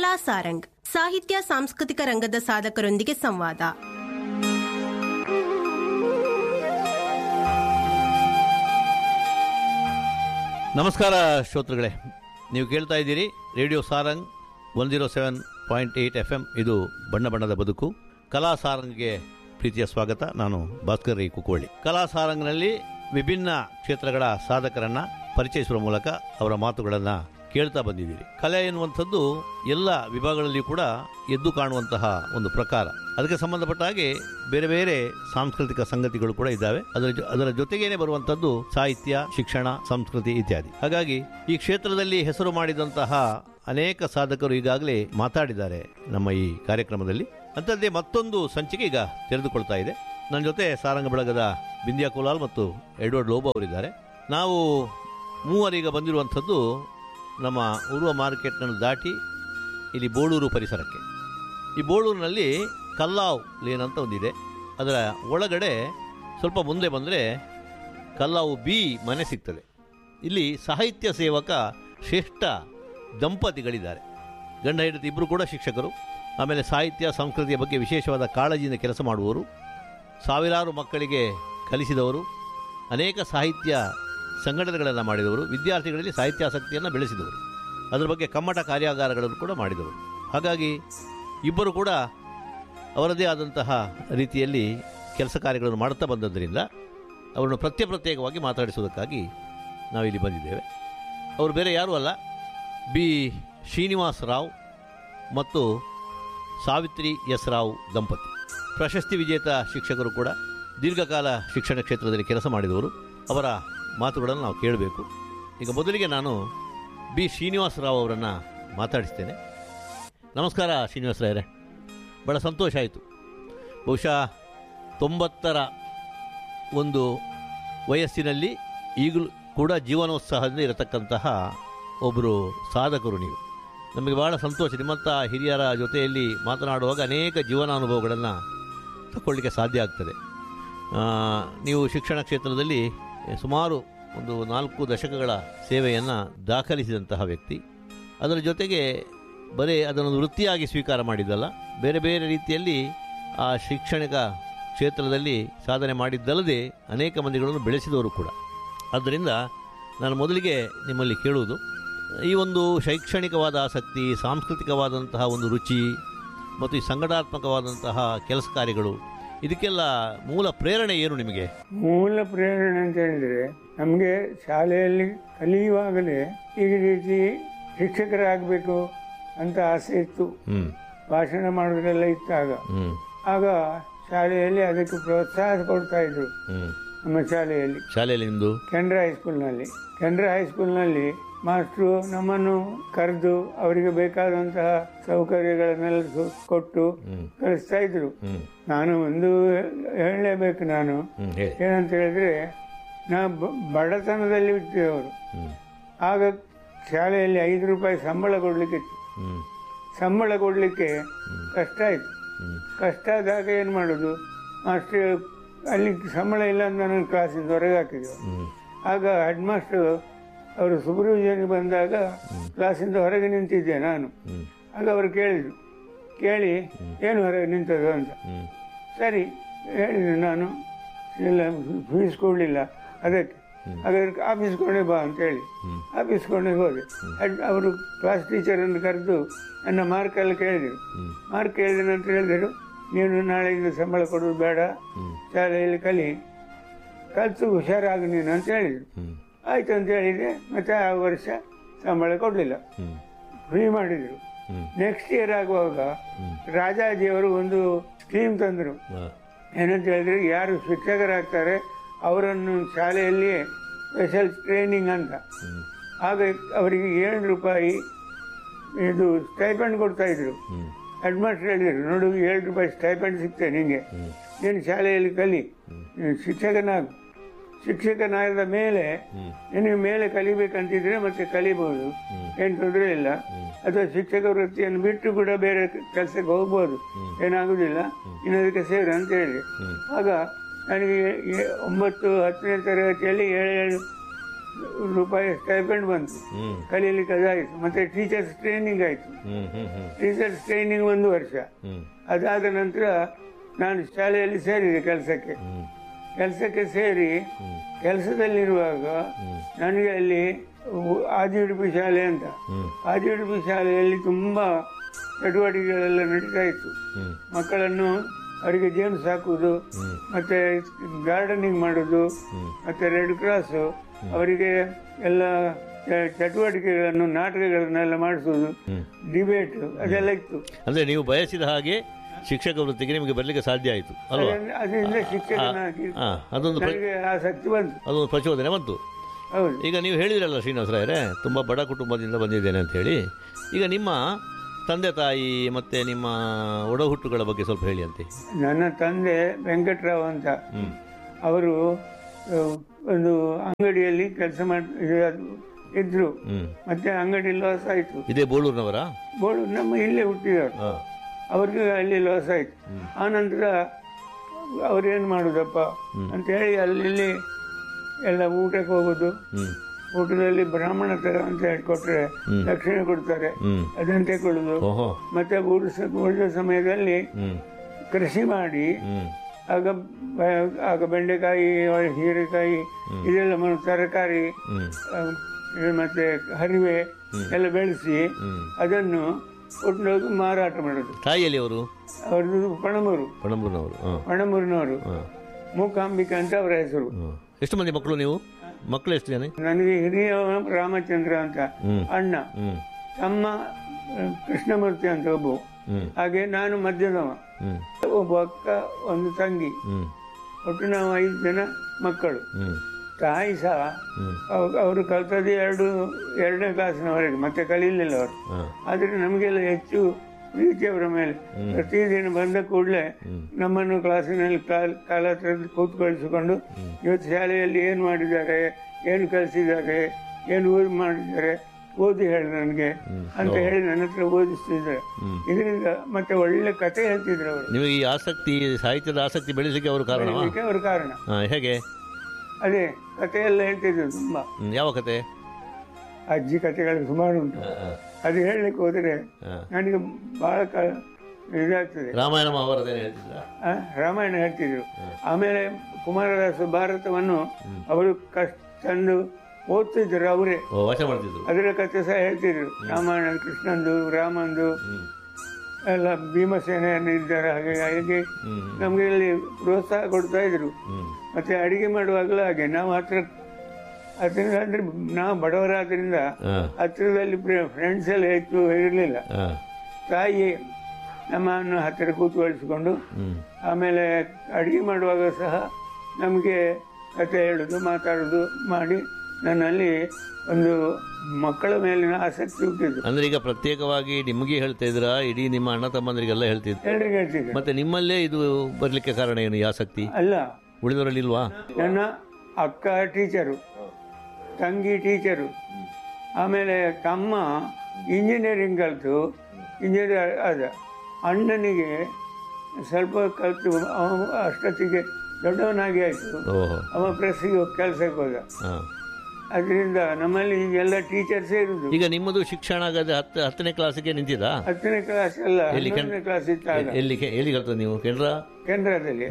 ಕಲಾ ಸಾರಂಗ್ ಸಾಹಿತ್ಯ ಸಾಂಸ್ಕೃತಿಕ ರಂಗದ ಸಾಧಕರೊಂದಿಗೆ ಸಂವಾದ. ನಮಸ್ಕಾರ ಶ್ರೋತೃಗಳೇ, ನೀವು ಕೇಳ್ತಾ ಇದ್ದೀರಿ ರೇಡಿಯೋ ಸಾರಂಗ್ 107.8 FM. ಇದು ಬಣ್ಣ ಬಣ್ಣದ ಬದುಕು. ಕಲಾ ಸಾರಂಗ್ಗೆ ಪ್ರೀತಿಯ ಸ್ವಾಗತ. ನಾನು ಭಾಸ್ಕರ್ ರೈ ಕುಕ್ಕೋಳಿ. ಕಲಾ ಸಾರಂಗ್ನಲ್ಲಿ ವಿಭಿನ್ನ ಕ್ಷೇತ್ರಗಳ ಸಾಧಕರನ್ನ ಪರಿಚಯಿಸುವ ಮೂಲಕ ಅವರ ಮಾತುಗಳನ್ನು ಕೇಳ್ತಾ ಬಂದಿದ್ದೀರಿ. ಕಲೆ ಎನ್ನುವಂಥದ್ದು ಎಲ್ಲ ವಿಭಾಗಗಳಲ್ಲಿ ಕೂಡ ಎದ್ದು ಕಾಣುವಂತಹ ಒಂದು ಪ್ರಕಾರ. ಅದಕ್ಕೆ ಸಂಬಂಧಪಟ್ಟ ಹಾಗೆ ಬೇರೆ ಬೇರೆ ಸಾಂಸ್ಕೃತಿಕ ಸಂಗತಿಗಳು ಕೂಡ ಇದ್ದಾವೆ. ಅದರ ಜೊತೆಗೇನೆ ಬರುವಂತದ್ದು ಸಾಹಿತ್ಯ, ಶಿಕ್ಷಣ, ಸಂಸ್ಕೃತಿ ಇತ್ಯಾದಿ. ಹಾಗಾಗಿ ಈ ಕ್ಷೇತ್ರದಲ್ಲಿ ಹೆಸರು ಮಾಡಿದಂತಹ ಅನೇಕ ಸಾಧಕರು ಈಗಾಗಲೇ ಮಾತಾಡಿದ್ದಾರೆ ನಮ್ಮ ಈ ಕಾರ್ಯಕ್ರಮದಲ್ಲಿ. ಅಂಥದ್ದೇ ಮತ್ತೊಂದು ಸಂಚಿಕೆ ಈಗ ತೆರೆದುಕೊಳ್ತಾ ಇದೆ. ನನ್ನ ಜೊತೆ ಸಾರಂಗ ಬಳಗದ ಬಿಂದ್ಯಾ ಕುಲಾಲ್ ಮತ್ತು ಎಡ್ವರ್ಡ್ ಲೋಬೋ ಅವರಿದ್ದಾರೆ. ನಾವು ಮೂವರೀಗ ಬಂದಿರುವಂಥದ್ದು ನಮ್ಮ ಉರ್ವ ಮಾರ್ಕೆಟ್ನನ್ನು ದಾಟಿ ಇಲ್ಲಿ ಬೋಳೂರು ಪರಿಸರಕ್ಕೆ. ಈ ಬೋಳೂರಿನಲ್ಲಿ ಕಲ್ಲಾವ್ ಲೇನ್ ಅಂತ ಒಂದಿದೆ. ಅದರ ಒಳಗಡೆ ಸ್ವಲ್ಪ ಮುಂದೆ ಬಂದರೆ ಕಲ್ಲಾವು ಬಿ ಮನೆ ಸಿಗ್ತದೆ. ಇಲ್ಲಿ ಸಾಹಿತ್ಯ ಸೇವಕ ಶ್ರೇಷ್ಠ ದಂಪತಿಗಳಿದ್ದಾರೆ. ಗಂಡ ಹೆಂಡತಿ ಇಬ್ಬರು ಕೂಡ ಶಿಕ್ಷಕರು. ಆಮೇಲೆ ಸಾಹಿತ್ಯ ಸಂಸ್ಕೃತಿಯ ಬಗ್ಗೆ ವಿಶೇಷವಾದ ಕಾಳಜಿಯಿಂದ ಕೆಲಸ ಮಾಡುವವರು, ಸಾವಿರಾರು ಮಕ್ಕಳಿಗೆ ಕಲಿಸಿದವರು, ಅನೇಕ ಸಾಹಿತ್ಯ ಸಂಘಟನೆಗಳನ್ನು ಮಾಡಿದವರು, ವಿದ್ಯಾರ್ಥಿಗಳಲ್ಲಿ ಸಾಹಿತ್ಯಾಸಕ್ತಿಯನ್ನು ಬೆಳೆಸಿದವರು, ಅದರ ಬಗ್ಗೆ ಕಮ್ಮಟ ಕಾರ್ಯಾಗಾರಗಳನ್ನು ಕೂಡ ಮಾಡಿದವರು. ಹಾಗಾಗಿ ಇಬ್ಬರು ಕೂಡ ಅವರದೇ ಆದಂತಹ ರೀತಿಯಲ್ಲಿ ಕೆಲಸ ಕಾರ್ಯಗಳನ್ನು ಮಾಡುತ್ತಾ ಬಂದದ್ದರಿಂದ ಅವರನ್ನು ಪ್ರತ್ಯೇಕವಾಗಿ ಮಾತಾಡಿಸುವುದಕ್ಕಾಗಿ ನಾವಿಲ್ಲಿ ಬಂದಿದ್ದೇವೆ. ಅವರು ಬೇರೆ ಯಾರೂ ಅಲ್ಲ, ಬಿ ಶ್ರೀನಿವಾಸ ರಾವ್ ಮತ್ತು ಸಾವಿತ್ರಿ ಎಸ್ ರಾವ್ ದಂಪತಿ. ಪ್ರಶಸ್ತಿ ವಿಜೇತ ಶಿಕ್ಷಕರು ಕೂಡ, ದೀರ್ಘಕಾಲ ಶಿಕ್ಷಣ ಕ್ಷೇತ್ರದಲ್ಲಿ ಕೆಲಸ ಮಾಡಿದವರು. ಅವರ ಮಾತುಗಳನ್ನು ನಾವು ಕೇಳಬೇಕು. ಈಗ ಮೊದಲಿಗೆ ನಾನು ಬಿ ಶ್ರೀನಿವಾಸ ರಾವ್ ಅವರನ್ನು ಮಾತಾಡಿಸ್ತೇನೆ. ನಮಸ್ಕಾರ ಶ್ರೀನಿವಾಸ ರಾಯರೇ, ಭಾಳ ಸಂತೋಷ ಆಯಿತು. ಬಹುಶಃ 90ರ ಒಂದು ವಯಸ್ಸಿನಲ್ಲಿ ಈಗಲೂ ಕೂಡ ಜೀವನೋತ್ಸಾಹದಿಂದ ಇರತಕ್ಕಂತಹ ಒಬ್ಬರು ಸಾಧಕರು ನೀವು. ನಮಗೆ ಭಾಳ ಸಂತೋಷ. ನಿಮ್ಮಂಥ ಹಿರಿಯರ ಜೊತೆಯಲ್ಲಿ ಮಾತನಾಡುವಾಗ ಅನೇಕ ಜೀವನಾನುಭವಗಳನ್ನು ತಗೊಳ್ಳಿಕ್ಕೆ ಸಾಧ್ಯ ಆಗ್ತದೆ. ನೀವು ಶಿಕ್ಷಣ ಕ್ಷೇತ್ರದಲ್ಲಿ ಸುಮಾರು ಒಂದು 4 ದಶಕಗಳ ಸೇವೆಯನ್ನು ದಾಖಲಿಸಿದಂತಹ ವ್ಯಕ್ತಿ. ಅದರ ಜೊತೆಗೆ ಬರೀ ಅದನ್ನು ವೃತ್ತಿಯಾಗಿ ಸ್ವೀಕಾರ ಮಾಡಿದ್ದಲ್ಲ, ಬೇರೆ ಬೇರೆ ರೀತಿಯಲ್ಲಿ ಆ ಶೈಕ್ಷಣಿಕ ಕ್ಷೇತ್ರದಲ್ಲಿ ಸಾಧನೆ ಮಾಡಿದ್ದಲ್ಲದೆ ಅನೇಕ ಮಂದಿಗಳನ್ನು ಬೆಳೆಸಿದವರು ಕೂಡ. ಆದ್ದರಿಂದ ನಾನು ಮೊದಲಿಗೆ ನಿಮ್ಮಲ್ಲಿ ಕೇಳುವುದು, ಈ ಒಂದು ಶೈಕ್ಷಣಿಕವಾದ ಆಸಕ್ತಿ, ಸಾಂಸ್ಕೃತಿಕವಾದಂತಹ ಒಂದು ರುಚಿ ಮತ್ತು ಈ ಸಂಘಟನಾತ್ಮಕವಾದಂತಹ ಕೆಲಸ ಕಾರ್ಯಗಳು, ಇದಕ್ಕೆಲ್ಲ ಮೂಲ ಪ್ರೇರಣೆ ಏನು ನಿಮಗೆ? ಮೂಲ ಪ್ರೇರಣೆ ಅಂತ ಹೇಳಿದರೆ, ನಮಗೆ ಶಾಲೆಯಲ್ಲಿ ಕಲಿಯುವಾಗಲೇ ಈ ರೀತಿ ಶಿಕ್ಷಕರಾಗಬೇಕು ಅಂತ ಆಸೆ ಇತ್ತು. ಭಾಷಣ ಮಾಡೋದ್ರೆಲ್ಲ ಇತ್ತಾಗ. ಆಗ ಶಾಲೆಯಲ್ಲಿ ಅದಕ್ಕೆ ಪ್ರೋತ್ಸಾಹ ಕೊಡ್ತಾ ಇದ್ರು. ನಮ್ಮ ಶಾಲೆಯಲ್ಲಿ ನಿಮ್ಮದು ಕೆನರಾ ಹೈಸ್ಕೂಲ್ನಲ್ಲಿ ಮಾಸ್ಟ್ರು ನಮ್ಮನ್ನು ಕರೆದು ಅವರಿಗೆ ಬೇಕಾದಂತಹ ಸೌಕರ್ಯಗಳನ್ನೆಲ್ಲ ಕೊಟ್ಟು ಕಳಿಸ್ತಾ ಇದ್ರು. ನಾನು ಒಂದು ಹೇಳಲೇಬೇಕು. ನಾನು ಏನಂತ ಹೇಳಿದ್ರೆ, ನಾ ಬಡತನದಲ್ಲಿ ಬಿಟ್ಟಿದ್ದವರು. ಆಗ ಶಾಲೆಯಲ್ಲಿ 5 ರೂಪಾಯಿ ಸಂಬಳ ಕೊಡ್ಲಿಕ್ಕಿತ್ತು. ಸಂಬಳ ಕೊಡ್ಲಿಕ್ಕೆ ಕಷ್ಟ ಆಯ್ತು. ಕಷ್ಟ ಆದಾಗ ಏನು ಮಾಡೋದು, ಮಾಸ್ಟರ್ ಅಲ್ಲಿ ಸಂಬಳ ಇಲ್ಲ ಅಂತ ನನ್ನ ಕ್ಲಾಸಿಂದ ಹೊರಗೆ ಹಾಕಿದ್ರು. ಆಗ ಹೆಡ್ ಮಾಸ್ಟರ್ ಅವರು ಸುಬ್ರಹ್ಮಣ್ಯನಿಗೆ ಬಂದಾಗ ಕ್ಲಾಸಿಂದ ಹೊರಗೆ ನಿಂತಿದ್ದೆ ನಾನು. ಆಗ ಅವರು ಕೇಳಿ ಏನು ಹೊರಗೆ ನಿಂತದ್ದು ಅಂತ. ಸರಿ ಹೇಳಿದ್ರು. ನಾನು ಇಲ್ಲ, ಫೀಸ್ ಕೊಡಲಿಲ್ಲ ಅದಕ್ಕೆ. ಹಾಗಾದ್ರೆ ಆಫೀಸ್ಕೊಂಡೆ ಬಾ ಅಂತೇಳಿ ಆಫೀಸ್ಕೊಂಡೆ ಹೋದೆ. ಅವರು ಕ್ಲಾಸ್ ಟೀಚರನ್ನು ಕರೆದು ನನ್ನ ಮಾರ್ಕೆಲ್ಲ ಕೇಳಿದರು. ಮಾರ್ಕ್ ಕೇಳಿದ ನಂತರ ಹೇಳಿದರು, ನೀನು ನಾಳೆಯಿಂದ ಸಂಬಳ ಕೊಡೋದು ಬೇಡ, ಶಾಲೆಯಲ್ಲಿ ಕಲಿತು ಹುಷಾರಾಗು ನೀನು ಅಂತ ಹೇಳಿದರು. ಆಯ್ತು ಅಂತ ಹೇಳಿದೆ. ಮತ್ತೆ ಆ ವರ್ಷ ಸಂಬಳ ಕೊಡಲಿಲ್ಲ, ಫ್ರೀ ಮಾಡಿದರು. ನೆಕ್ಸ್ಟ್ ಇಯರ್ ಆಗುವಾಗ ರಾಜಾಜಿಯವರು ಒಂದು ಸ್ಕೀಮ್ ತಂದರು. ಏನಂತ ಹೇಳಿದ್ರೆ, ಯಾರು ಶಿಕ್ಷಕರಾಗ್ತಾರೆ ಅವರನ್ನು ಶಾಲೆಯಲ್ಲಿ ಸ್ಪೆಷಲ್ ಟ್ರೈನಿಂಗ್ ಅಂತ. ಆಗ ಅವರಿಗೆ 7 ರೂಪಾಯಿ ಇದು ಸ್ಟೈಪೆಂಡ್ ಕೊಡ್ತಾ ಇದ್ರು. ಹೆಡ್ ಮಾಸ್ಟರ್ ಹೇಳಿದರು, ನೋಡು 7 ರೂಪಾಯಿ ಸ್ಟೈಪೆಂಡ್ ಸಿಗ್ತದೆ ನಿಮಗೆ, ನೀನು ಶಾಲೆಯಲ್ಲಿ ಕಲಿ, ಶಿಕ್ಷಕನಾದ ಮೇಲೆ ನಿನಗೆ ಮೇಲೆ ಕಲಿಬೇಕಂತಿದ್ರೆ ಮತ್ತೆ ಕಲಿಬಹುದು, ಏನು ತೊಂದರೆ ಇಲ್ಲ. ಅಥವಾ ಶಿಕ್ಷಕ ವೃತ್ತಿಯನ್ನು ಬಿಟ್ಟು ಕೂಡ ಬೇರೆ ಕೆಲಸಕ್ಕೆ ಹೋಗ್ಬೋದು, ಏನಾಗುದಿಲ್ಲ, ಇನ್ನದಕ್ಕೆ ಸೇರು ಅಂತ ಹೇಳಿ. ಆಗ ನನಗೆ 9, 10ನೇ ತರಗತಿಯಲ್ಲಿ ರೂಪಾಯಿ ಸ್ಟೈಪೆಂಡ್ ಬಂತು. ಕಲೀಲಿಕ್ಕೆ ಅದಾಯಿತು. ಮತ್ತೆ ಟೀಚರ್ಸ್ ಟ್ರೈನಿಂಗ್ ಆಯಿತು. ಟೀಚರ್ಸ್ ಟ್ರೈನಿಂಗ್ 1 ವರ್ಷ. ಅದಾದ ನಂತರ ನಾನು ಶಾಲೆಯಲ್ಲಿ ಸೇರಿದೆ ಕೆಲಸಕ್ಕೆ ಸೇರಿ ಕೆಲಸದಲ್ಲಿರುವಾಗ ನನಗೆ ಅಲ್ಲಿ ಆದಿಉಡುಪಿ ಶಾಲೆ ಅಂತ, ಆದಿಉಡುಪಿ ಶಾಲೆಯಲ್ಲಿ ತುಂಬ ಚಟುವಟಿಕೆಗಳೆಲ್ಲ ನಡೀತಾ ಇತ್ತು. ಮಕ್ಕಳನ್ನು ಅವರಿಗೆ ಜೇನು ಸಾಕುವುದು, ಮತ್ತೆ ಗಾರ್ಡನಿಂಗ್ ಮಾಡೋದು, ಮತ್ತೆ ರೆಡ್ ಕ್ರಾಸ್ ಅವರಿಗೆ ಎಲ್ಲ ಚಟುವಟಿಕೆಗಳನ್ನು ನಾಟಕಗಳನ್ನೆಲ್ಲ ಮಾಡಿಸೋದು, ಡಿಬೇಟ್ ಅದೆಲ್ಲ ಇತ್ತು. ಅಂದ್ರೆ ನೀವು ಬಯಸಿದ ಹಾಗೆ ಶಿಕ್ಷಕ ವೃತ್ತಿಗೆ ನಿಮಗೆ ಬರಲಿಕ್ಕೆ ಸಾಧ್ಯ ಆಯಿತು ಅಲ್ವಾ? ಅದರಿಂದ ಶಿಕ್ಷಕನಾಗಿ ನನಗೆ ಆಸಕ್ತಿ ಬಂತು, ಅದೊಂದು ಪ್ರಚೋದನೆ ಬಂತು. ಹೌದು. ಈಗ ನೀವು ಹೇಳಿದ್ರಲ್ಲ ಶ್ರೀನಿವಾಸರಾಯರೇ, ತುಂಬ ಬಡ ಕುಟುಂಬದಿಂದ ಬಂದಿದ್ದೇನೆ ಅಂತ ಹೇಳಿ. ಈಗ ನಿಮ್ಮ ತಂದೆ ತಾಯಿ ಮತ್ತು ನಿಮ್ಮ ಒಡಹುಟ್ಟುಗಳ ಬಗ್ಗೆ ಸ್ವಲ್ಪ ಹೇಳಿ ಅಂತೆ. ನನ್ನ ತಂದೆ ವೆಂಕಟರಾವ್ ಅಂತ, ಅವರು ಒಂದು ಅಂಗಡಿಯಲ್ಲಿ ಕೆಲಸ ಇದ್ರು. ಮತ್ತೆ ಅಂಗಡಿ ಲಾಸ್ ಆಯ್ತು. ಇದೇ ಬೋಳೂರಿನವರ? ಬೋಳೂರು ನಮ್ಮ ಇಲ್ಲೇ ಹುಟ್ಟಿದವರು. ಅವ್ರಿಗೆ ಅಲ್ಲಿ ಲಾಸ್ ಆಯ್ತು. ಆನಂತರ ಅವ್ರೇನು ಮಾಡುದಪ್ಪ ಅಂತ ಹೇಳಿ ಅಲ್ಲಿ ಎಲ್ಲ ಊಟಕ್ಕೆ ಹೋಗೋದು. ಊಟದಲ್ಲಿ ಬ್ರಾಹ್ಮಣ ತರ ಅಂತ ಹೇಳಿಕೊಟ್ರೆ ದಕ್ಷಿಣೆ ಕೊಡ್ತಾರೆ, ಅದನ್ನು ತಗೊಳ್ಳುದು. ಮತ್ತೆ ಉಳಿದ ಸಮಯದಲ್ಲಿ ಕೃಷಿ ಮಾಡಿ ಆಗ ಬೆಂಡೆಕಾಯಿ, ಹೀರೆಕಾಯಿ ಇದೆಲ್ಲ ತರಕಾರಿ ಮತ್ತೆ ಹರಿವೆ ಎಲ್ಲ ಬೆಳೆಸಿ ಅದನ್ನು ಒಟ್ಟೋಗಿ ಮಾರಾಟ ಮಾಡೋದು. ತಾಯಿಯಲ್ಲಿ ಅವ್ರದ್ದು ಪಣಮೂರಿನವರು, ಮೂಕಾಂಬಿಕಾ ಅಂತ ಅವರ ಹೆಸರು. ಎಷ್ಟು ಮಂದಿ ಮಕ್ಕಳು ನೀವು? ಮಕ್ಕಳು ಎಷ್ಟು ಜನ? ನನಗೆ ಹಿರಿಯ ರಾಮಚಂದ್ರ ಅಂತ ಅಣ್ಣ, ತಮ್ಮ ಕೃಷ್ಣಮೂರ್ತಿ ಅಂತ ಒಬ್ಬ, ಹಾಗೆ ನಾನು ಮಧ್ಯದವ, ಒಬ್ಬ ಅಕ್ಕ, ಒಂದು ತಂಗಿ, ಒಟ್ಟು ನಾವು 5 ಜನ ಮಕ್ಕಳು. ತಾಯಿ ಸಹ ಅವರು ಕಲ್ತದ್ದು 2ನೇ ಕ್ಲಾಸಿನವರೆಗೆ, ಮತ್ತೆ ಕಲೀಲಿಲ್ಲ ಅವರು. ಆದರೆ ನಮಗೆಲ್ಲ ಹೆಚ್ಚು ಪ್ರೀತಿ ಅವರ ಮೇಲೆ. ಪ್ರತಿದಿನ ಬಂದ ಕೂಡಲೇ ನಮ್ಮನ್ನು ಕ್ಲಾಸಿನಲ್ಲಿ ಕಾಲ ಹತ್ರ ಕೂತ್ಕೊಳಿಸಿಕೊಂಡು ಇವತ್ತು ಶಾಲೆಯಲ್ಲಿ ಏನು ಮಾಡಿದ್ದಾರೆ, ಏನು ಕಲಿಸಿದ್ದಾರೆ, ಏನು ಮಾಡಿದ್ದಾರೆ, ಓದಿ ಹೇಳಿ ನನಗೆ ಅಂತ ಹೇಳಿ ನನ್ನ ಹತ್ರ ಓದಿಸ್ತಿದ್ದಾರೆ. ಇದರಿಂದ ಮತ್ತೆ ಒಳ್ಳೆ ಕತೆ ಹೇಳ್ತಿದ್ರು ಅವರು. ನಿಮಗೆ ಈ ಆಸಕ್ತಿ, ಸಾಹಿತ್ಯದ ಆಸಕ್ತಿ ಬೆಳೆಸಲಿಕ್ಕೆ ಅವರು ಕಾರಣ ಹೇಗೆ? ಅದೇ ಕತೆ ಎಲ್ಲ ಹೇಳ್ತಿದ್ರು ತುಂಬಾ. ಯಾವ ಕತೆ? ಅಜ್ಜಿ ಕತೆಗಳು ಸುಮಾರು ಉಂಟು. ಅದು ಹೇಳಲಿಕ್ಕೆ ಹೋದರೆ ನನಗೆ ಬಹಳ ಇದಾಗ್ತದೆ. ರಾಮಾಯಣ ಹೇಳ್ತಿದ್ರು. ಆಮೇಲೆ ಕುಮಾರದಾಸ ಭಾರತವನ್ನು ಅವರು ತಂದು ಓದ್ತಿದ್ರು, ಅವರೇ ಅದರ ಕತೆ ಸಹ ಹೇಳ್ತಿದ್ರು. ರಾಮಾಯಣ, ಕೃಷ್ಣಂದು, ರಾಮಂದು ಎಲ್ಲ, ಭೀಮಸೇನ ಇದ್ದಾರೆ. ಹಾಗೆ ನಮ್ಗೆ ಇಲ್ಲಿ ಪ್ರೋತ್ಸಾಹ ಕೊಡ್ತಾ ಇದ್ರು. ಮತ್ತೆ ಅಡಿಗೆ ಮಾಡುವಾಗಲೂ ಹಾಗೆ ನಾವು ಹತ್ತಿರ ಅಂದ್ರೆ ನಾವು ಬಡವರಾದ್ರಿಂದ ಹತ್ತಿರದಲ್ಲಿ ಫ್ರೆಂಡ್ಸ್ ಎಲ್ಲ ಹೆಚ್ಚು ಇರಲಿಲ್ಲ. ತಾಯಿ ನಮ್ಮನ್ನು ಹತ್ತಿರ ಕೂತ್ಕೊಳಿಸಿಕೊಂಡು ಆಮೇಲೆ ಅಡಿಗೆ ಮಾಡುವಾಗ ಸಹ ನಮಗೆ ಕತೆ ಹೇಳುದು, ಮಾತಾಡುದು ಮಾಡಿ ನನ್ನಲ್ಲಿ ಒಂದು ಮಕ್ಕಳ ಮೇಲಿನ ಆಸಕ್ತಿ ಹುಟ್ಟಿದ್ದು. ಅಂದ್ರೆ ಈಗ ಪ್ರತ್ಯೇಕವಾಗಿ ನಿಮಗೆ ಹೇಳ್ತಾ ಇದ್ರ, ಇಡೀ ನಿಮ್ಮ ಅಣ್ಣ ತಮ್ಮಂದ್ರಿಗೆಲ್ಲ ಎಲ್ರಿಗೆ ಹೇಳ್ತಿದ್ರು. ಮತ್ತೆ ನಿಮ್ಮಲ್ಲೇ ಇದು ಬರ್ಲಿಕ್ಕೆ ಕಾರಣ ಏನು? ಈ ಆಸಕ್ತಿ ಅಲ್ಲ, ಉಳಿದವರಲ್ಲಿ ಇಲ್ವಾ? ನನ್ನ ಅಕ್ಕ ಟೀಚರು, ತಂಗಿ ಟೀಚರು, ಆಮೇಲೆ ತಮ್ಮ ಇಂಜಿನಿಯರಿಂಗ್ ಕಲಿತು ಇಂಜಿನಿಯರ್ ಆದ. ಅಣ್ಣನಿಗೆ ಸ್ವಲ್ಪ ಕಲಿತು ಅಷ್ಟೊತ್ತಿಗೆ ದೊಡ್ಡವನಾಗಿ ಆಯಿತು. ಅವ ಪ್ರೆಸ್ಸಿಗೆ ಕೆಲಸಕ್ಕೆ ಹೋದ. ಅದರಿಂದ ನಮ್ಮಲ್ಲಿ ಎಲ್ಲ ಟೀಚರ್ಸೇ ಇರುದು. ಈಗ ನಿಮ್ಮದು ಶಿಕ್ಷಣ ಆಗದೆ 10ನೇ ಕ್ಲಾಸಿಗೆ ನಿಂತಿದ? 10ನೇ ಕ್ಲಾಸ್ ಅಲ್ಲ, 11ನೇ ಕ್ಲಾಸ್ ಇತ್ತಾಗ. ಎಲ್ಲಿ ಕಲ್ತದ್ದು ನೀವು? ಕೇಂದ್ರದಲ್ಲಿ.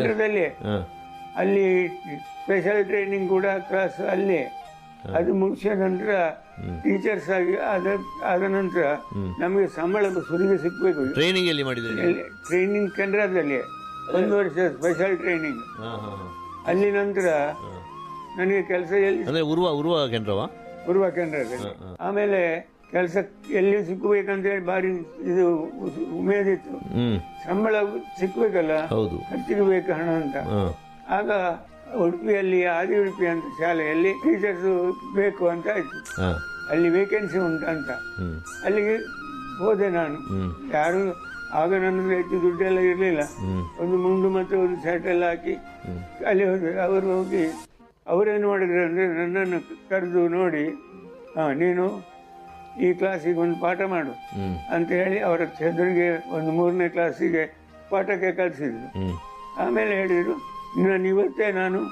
ಅಲ್ಲಿ ಸ್ಪೆಷಲ್ ಟ್ರೈನಿಂಗ್ ಕೂಡ ಕ್ಲಾಸ್ ಅಲ್ಲೇ. ಅದು ಮುಗಿಸಿದ ನಂತರ ಟೀಚರ್ಸ್ ಆಗಿ ಆದ ನಂತರ ನಮಗೆ ಸಂಬಳ ಸುರಿಗೆ ಸಿಕ್ಬೇಕು. ಟ್ರೈನಿಂಗ್ ಎಲ್ಲಿ ಮಾಡಿದ್ರೆ? ಟ್ರೈನಿಂಗ್ ಕೇಂದ್ರದಲ್ಲಿ 1 ವರ್ಷ ಸ್ಪೆಷಲ್ ಟ್ರೈನಿಂಗ್. ಅಲ್ಲಿ ನಂತರ ನನಗೆ ಕೆಲಸ ಎಲ್ಲಿ ಉರ್ವ ಕೇಂದ್ರದಲ್ಲಿ. ಆಮೇಲೆ ಕೆಲಸ ಎಲ್ಲಿ ಸಿಕ್ಕಬೇಕಂತೇಳಿ ಭಾರಿ ಇದು ಉಮೇದಿತ್ತು. ಸಂಬಳ ಸಿಕ್ಬೇಕಲ್ಲ, ಖರ್ಚಿಗೆ ಬೇಕು ಹಣ ಅಂತ. ಆಗ ಉಡುಪಿಯಲ್ಲಿ ಆದಿ ಉಡುಪಿ ಅಂತ ಶಾಲೆಯಲ್ಲಿ ಟೀಚರ್ಸ್ ಬೇಕು ಅಂತ ಆಯ್ತು. ಅಲ್ಲಿ ವೇಕೆನ್ಸಿ ಉಂಟು ಅಂತ ಅಲ್ಲಿಗೆ ಹೋದೆ ನಾನು. ಯಾರು ಆಗ ನನ್ನ ಹೆಚ್ಚು ದುಡ್ಡೆಲ್ಲ ಇರಲಿಲ್ಲ. ಒಂದು ಮುಂಡು ಮತ್ತು ಒಂದು ಶರ್ಟ್ ಎಲ್ಲ ಹಾಕಿ ಅಲ್ಲಿ ಹೋದೆ. ಅವರು ಹೋಗಿ ಅವರೇನು ಮಾಡಿದ್ರು ಅಂದರೆ ನನ್ನನ್ನು ಕರೆದು ನೋಡಿ, ನೀನು ಈ ಕ್ಲಾಸಿಗೆ ಒಂದು ಪಾಠ ಮಾಡು ಅಂತ ಹೇಳಿ ಅವರ ಎದುರಿಗೆ ಒಂದು 3ನೇ ಕ್ಲಾಸಿಗೆ ಪಾಠಕ್ಕೆ ಕಲಿಸಿದ್ರು. ಆಮೇಲೆ ಹೇಳಿದರು, ಇವತ್ತೇ ನಾನು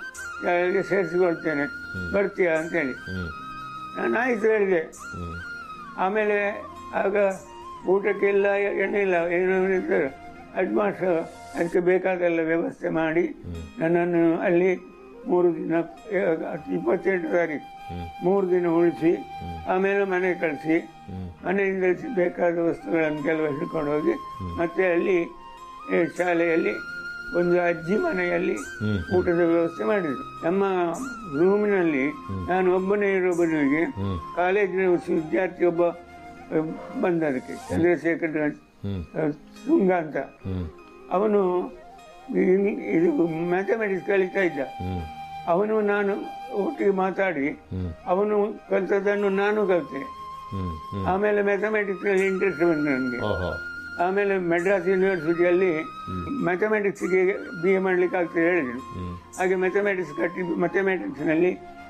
ಶಾಲೆಗೆ ಸೇರಿಸಿಕೊಳ್ತೇನೆ, ಬರ್ತೀಯಾ ಅಂತೇಳಿ. ನಾನು ಆಯಿತು ಹೇಳಿದೆ. ಆಮೇಲೆ ಆಗ ಊಟಕ್ಕೆಲ್ಲ ಎಣ್ಣೆ ಇಲ್ಲ, ಏನು ಹೆಡ್ ಮಾಸ್ಟರ್ ಅದಕ್ಕೆ ಬೇಕಾದೆಲ್ಲ ವ್ಯವಸ್ಥೆ ಮಾಡಿ ನನ್ನನ್ನು ಅಲ್ಲಿ 3 ದಿನ 28 ತಾರೀಕು 3 ದಿನ ಉಳಿಸಿ ಆಮೇಲೆ ಮನೆ ಕಳಿಸಿ, ಮನೆಯಿಂದ ಬೇಕಾದ ವಸ್ತುಗಳನ್ನು ಕೆಲವು ಹಿಡ್ಕೊಂಡು ಹೋಗಿ ಮತ್ತೆ ಅಲ್ಲಿ ಶಾಲೆಯಲ್ಲಿ ಒಂದು ಅಜ್ಜಿ ಮನೆಯಲ್ಲಿ ಊಟದ ವ್ಯವಸ್ಥೆ ಮಾಡಿದ್ರು. ನಮ್ಮ ರೂಮಿನಲ್ಲಿ ನಾನು ಒಬ್ಬನೇ ಇರೋಬ್ಬನಿಗೆ ಕಾಲೇಜಿನ ವಿದ್ಯಾರ್ಥಿ ಒಬ್ಬ ಬಂದದಕ್ಕೆ, ಚಂದ್ರಶೇಖರ್ ಶೃಂಗ ಅಂತ. ಅವನು ಇದು ಮ್ಯಾಥಮೆಟಿಕ್ಸ್ ಕಲಿತಾ ಇದ್ದ. ಅವನು ನಾನು ಒಟ್ಟಿಗೆ ಮಾತಾಡಿ ಅವನು ಕಲಿತದನ್ನು ನಾನು ಕಲಿತೆ. ಆಮೇಲೆ ಮ್ಯಾಥಮೆಟಿಕ್ಸ್ನಲ್ಲಿ ಇಂಟ್ರೆಸ್ಟ್ ಬಂತು ನನಗೆ. ಆಮೇಲೆ ಮೆಡ್ರಾಸ್ ಯೂನಿವರ್ಸಿಟಿಯಲ್ಲಿ ಮ್ಯಾಥಮೆಟಿಕ್ಸ್ಗೆ BA ಮಾಡ್ಲಿಕ್ಕೆ ಆಗ್ತದೆ ಹೇಳಿದ್ರು. ಹಾಗೆ ಮ್ಯಾಥಮೆಟಿಕ್ಸ್ನಲ್ಲಿ